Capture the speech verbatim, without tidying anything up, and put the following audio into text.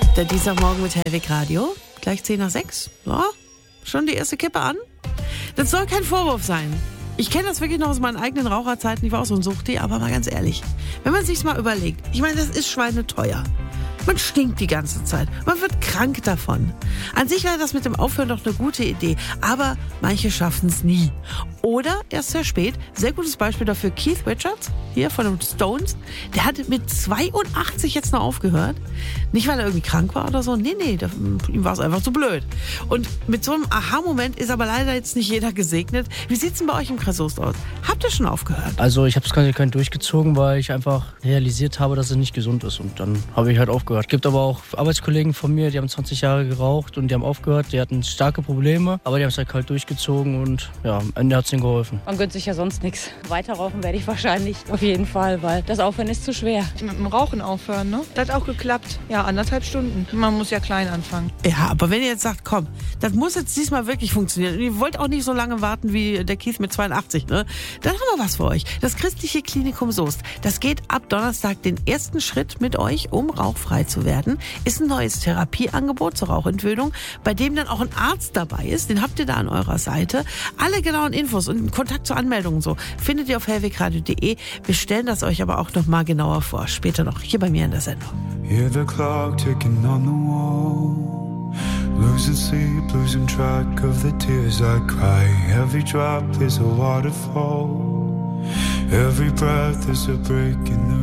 Der Dienstagmorgen mit Hellwig Radio. Gleich zehn nach sechs. Ja, schon die erste Kippe an. Das soll kein Vorwurf sein. Ich kenne das wirklich noch aus meinen eigenen Raucherzeiten. Ich war auch so ein Suchti, aber mal ganz ehrlich. Wenn man sich's mal überlegt. Ich meine, das ist schweineteuer. Man stinkt die ganze Zeit. Man wird krank davon. An sich wäre das mit dem Aufhören doch eine gute Idee. Aber manche schaffen es nie. Oder erst sehr spät. Sehr gutes Beispiel dafür Keith Richards, hier von den Stones. Der hat mit zweiundachtzig jetzt noch aufgehört. Nicht, weil er irgendwie krank war oder so. Nee, nee, der, ihm war es einfach zu blöd. Und mit so einem Aha-Moment ist aber leider jetzt nicht jeder gesegnet. Wie sieht's denn bei euch im Kreis Soest aus? Habt ihr schon aufgehört? Also ich habe es konsequent durchgezogen, weil ich einfach realisiert habe, dass es nicht gesund ist. Und dann habe ich halt aufgehört. Es gibt aber auch Arbeitskollegen von mir, die haben zwanzig Jahre geraucht und die haben aufgehört. Die hatten starke Probleme, aber die haben es halt, halt durchgezogen und ja, am Ende hat es ihnen geholfen. Man gönnt sich ja sonst nichts. Weiter rauchen werde ich wahrscheinlich auf jeden Fall, weil das Aufhören ist zu schwer. Mit dem Rauchen aufhören, ne? Das hat auch geklappt. Ja, anderthalb Stunden. Man muss ja klein anfangen. Ja, aber wenn ihr jetzt sagt, komm, das muss jetzt diesmal wirklich funktionieren und ihr wollt auch nicht so lange warten wie der Keith mit zweiundachtzig, ne? Dann haben wir was für euch. Das Christliche Klinikum Soest. Das geht ab Donnerstag den ersten Schritt mit euch, um rauchfrei zu werden. Ist ein neues Therapieangebot zur Rauchentwöhnung, bei dem dann auch ein Arzt dabei ist. Den habt ihr da an eurer Seite. Alle genauen Infos und Kontakt zur Anmeldung und so findet ihr auf hellwegradio punkt de. Wir stellen das euch aber auch noch mal genauer vor. Später noch hier bei mir in der Sendung. Hear the clock ticking on the wall. Losing sleep, losing track of the tears I cry. Every drop is a waterfall. Every breath is a break in the